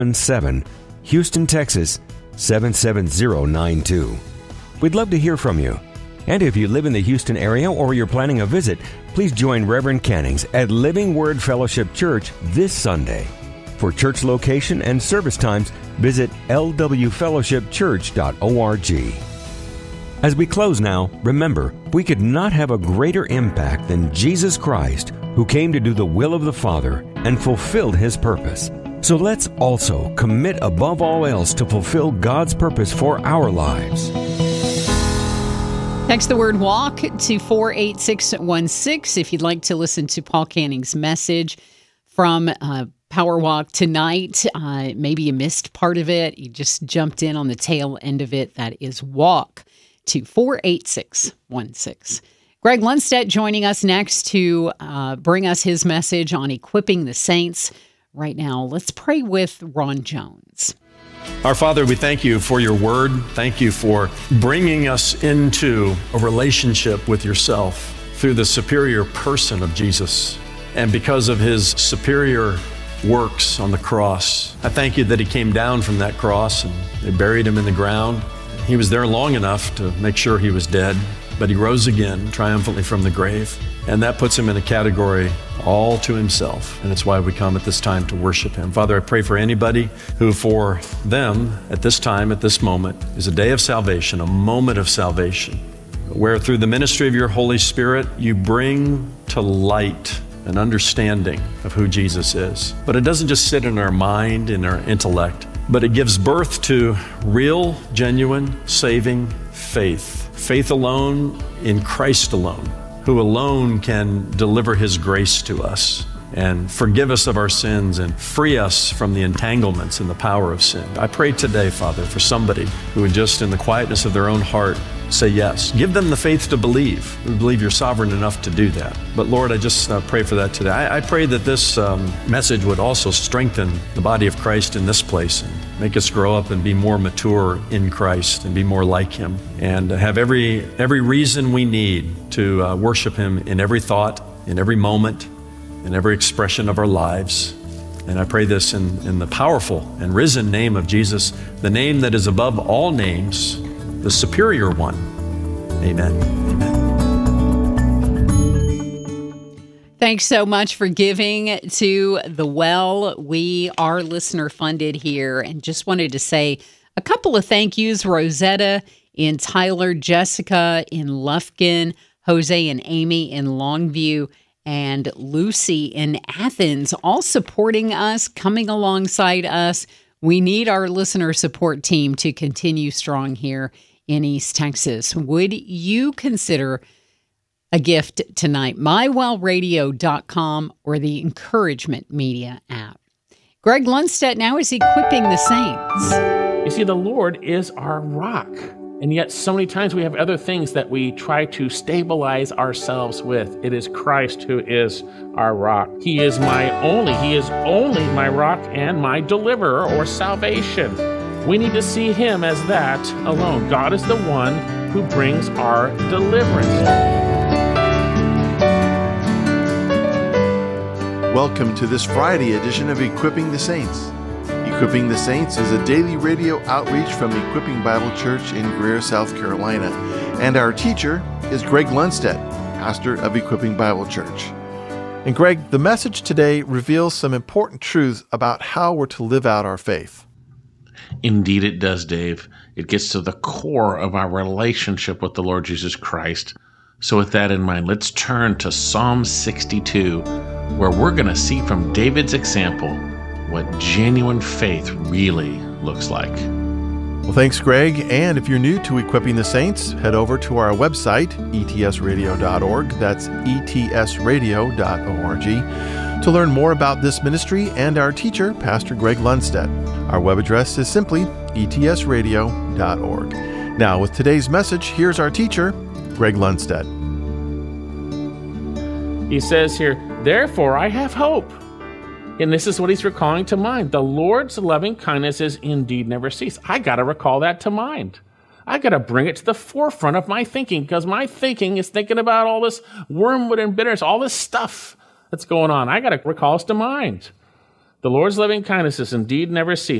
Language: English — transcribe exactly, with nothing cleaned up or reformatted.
seven, Houston, Texas, seven seven zero nine two. We'd love to hear from you. And if you live in the Houston area or you're planning a visit, please join Reverend Cannings at Living Word Fellowship Church this Sunday. For church location and service times, visit l w fellowship church dot org. As we close now, remember, we could not have a greater impact than Jesus Christ, who came to do the will of the Father and fulfilled His purpose. So let's also commit above all else to fulfill God's purpose for our lives. Text the word WALK to four eight six one six if you'd like to listen to Paul Canning's message from uh, Power Walk tonight. Uh, maybe you missed part of it. You just jumped in on the tail end of it. That is WALK to four eight six one six. Greg Lundstedt joining us next to uh, bring us his message on equipping the saints. Right now, let's pray with Ron Jones. Our Father, we thank you for your word. Thank you for bringing us into a relationship with yourself through the superior person of Jesus. And because of his superior works on the cross, I thank you that he came down from that cross and they buried him in the ground. He was there long enough to make sure he was dead, but he rose again triumphantly from the grave. And that puts him in a category all to himself. And it's why we come at this time to worship him. Father, I pray for anybody who for them at this time, at this moment, is a day of salvation, a moment of salvation, where through the ministry of your Holy Spirit, you bring to light an understanding of who Jesus is. But it doesn't just sit in our mind, in our intellect, but it gives birth to real, genuine, saving faith. Faith alone in Christ alone, who alone can deliver his grace to us and forgive us of our sins and free us from the entanglements and the power of sin. I pray today, Father, for somebody who would just in the quietness of their own heart say yes. Give them the faith to believe. We believe you're sovereign enough to do that. But Lord, I just uh, pray for that today. I, I pray that this um, message would also strengthen the body of Christ in this place and make us grow up and be more mature in Christ and be more like him and have every, every reason we need to uh, worship him in every thought, in every moment, in every expression of our lives. And I pray this in, in the powerful and risen name of Jesus, the name that is above all names, the superior one. Amen. Amen. Thanks so much for giving to The Well. We are listener funded here, and just wanted to say a couple of thank yous. Rosetta in Tyler, Jessica in Lufkin, Jose and Amy in Longview, and Lucy in Athens, all supporting us, coming alongside us. We need our listener support team to continue strong here in East Texas. Would you consider a gift tonight? my well radio dot com or the Encouragement Media app. Greg Lundstedt now is equipping the saints. You see, the Lord is our rock. And yet so many times we have other things that we try to stabilize ourselves with. It is Christ who is our rock. He is my only, he is only my rock and my deliverer or salvation. We need to see him as that alone. God is the one who brings our deliverance. Welcome to this Friday edition of Equipping the Saints. Equipping the Saints is a daily radio outreach from Equipping Bible Church in Greer, South Carolina. And our teacher is Greg Lundstedt, pastor of Equipping Bible Church. And Greg, the message today reveals some important truths about how we're to live out our faith. Indeed it does, Dave. It gets to the core of our relationship with the Lord Jesus Christ. So with that in mind, let's turn to Psalm sixty-two, where we're going to see from David's example what genuine faith really looks like. Well, thanks, Greg. And if you're new to Equipping the Saints, head over to our website, e t s radio dot org. That's e t s radio dot org to learn more about this ministry and our teacher, Pastor Greg Lundstedt. Our web address is simply e t s radio dot org. Now, with today's message, here's our teacher, Greg Lundstedt. He says here, therefore I have hope. And this is what he's recalling to mind. The Lord's loving kindnesses indeed never cease. I got to recall that to mind. I got to bring it to the forefront of my thinking, because my thinking is thinking about all this wormwood and bitterness, all this stuff that's going on. I got to recall this to mind. The Lord's loving kindnesses indeed never cease.